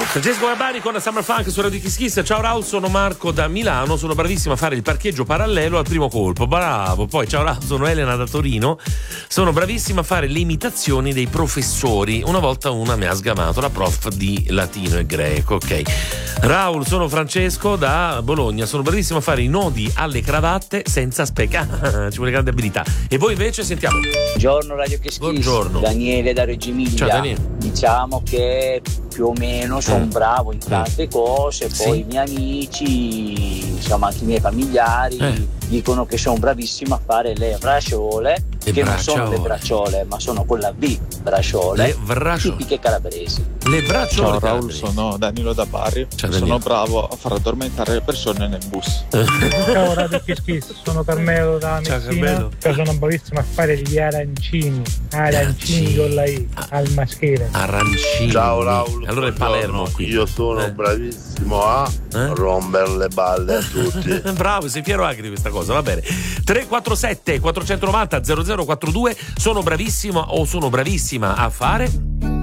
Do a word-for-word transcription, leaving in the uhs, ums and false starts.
Francesco Gabani con Summer Funk su Radio Kiss Kiss. Ciao Raul, sono Marco da Milano, sono bravissimo a fare il parcheggio parallelo al primo colpo, bravo. Poi ciao Raul, sono Elena da Torino, sono bravissima a fare le imitazioni dei professori. Una volta una mi ha sgamato, la prof di latino e greco. Ok. Raul, sono Francesco da Bologna, sono bravissimo a fare i nodi alle cravatte senza specare, ci vuole grande abilità. E voi invece? Sentiamo. Buongiorno Radio Kiss Kiss. Buongiorno. Daniele da Reggio Emilia. Ciao Daniele. Diciamo che più o meno sono Mm. bravo in tante Mm. cose, poi Sì. i miei amici, insomma anche i miei familiari Eh. dicono che sono bravissimo a fare le bracciole, Le che non sono le bracciole. bracciole, ma sono con la V, bracciole, Le bracciole. tipiche calabresi. Le bracciole. Ciao Raul, calabresi. sono Danilo da Bari. Ciao, Sono Danilo. bravo a far addormentare le persone nel bus. Ciao Radio Kiss Kiss, sono Carmelo da Ciao, Messina. Carmelo. Io sono bravissimo a fare gli arancini, arancini con la I al maschile. Arancini. Ciao Raul, Allora è buongiorno. Palermo qui. Io sono Eh. bravissimo a Eh? rompere le balle a tutti. Bravo, sei fiero anche di questa cosa, va bene. tre quattro sette quattro nove zero zero quattro due, sono bravissimo o sono bravissima a fare